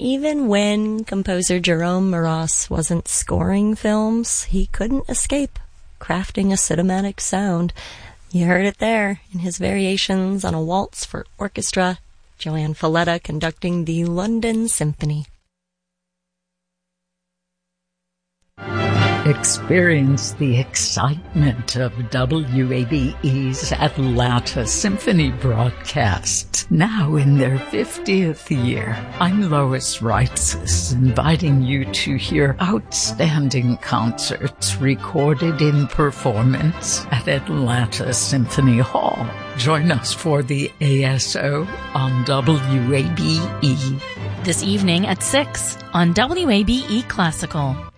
even when composer Jerome Moross wasn't scoring films, he couldn't escape crafting a cinematic sound. You heard it there in his variations on a waltz for orchestra, Joanne Falletta conducting the London Symphony. Experience the excitement of WABE's Atlanta Symphony broadcast, now in their 50th year. I'm Lois Reitzes, inviting you to hear outstanding concerts recorded in performance at Atlanta Symphony Hall. Join us for the ASO on WABE. This evening at 6 on WABE Classical.